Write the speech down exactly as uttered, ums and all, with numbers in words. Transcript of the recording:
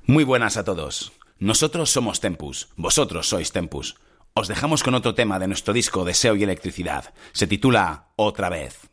Muy buenas a todos. Nosotros somos Tempus, vosotros sois Tempus. Os dejamos con otro tema de nuestro disco Deseo y Electricidad. Se titula Otra vez.